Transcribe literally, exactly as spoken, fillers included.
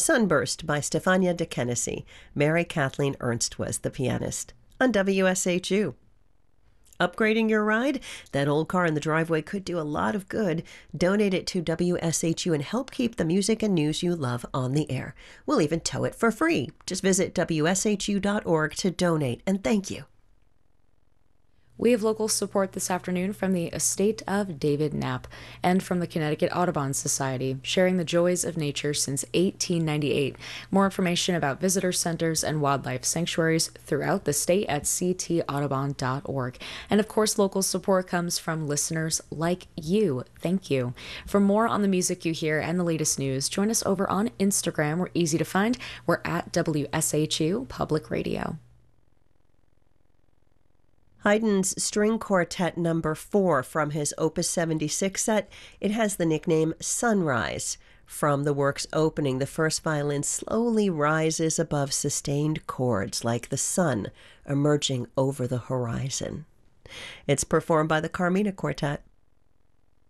Sunburst by Stefania de Kennedy. Mary Kathleen Ernst was the pianist. On W S H U. Upgrading your ride? That old car in the driveway could do a lot of good. Donate it to W S H U and help keep the music and news you love on the air. We'll even tow it for free. Just visit W S H U dot org to donate, and thank you. We have local support this afternoon from the estate of David Knapp and from the Connecticut Audubon Society, sharing the joys of nature since eighteen ninety-eight. More information about visitor centers and wildlife sanctuaries throughout the state at c t audubon dot org. And of course, local support comes from listeners like you. Thank you. For more on the music you hear and the latest news, join us over on Instagram. We're easy to find. We're at W S H U Public Radio. Haydn's String Quartet number four from his Opus seventy-six set. It has the nickname Sunrise. From the work's opening, the first violin slowly rises above sustained chords like the sun emerging over the horizon. It's performed by the Carmina Quartet.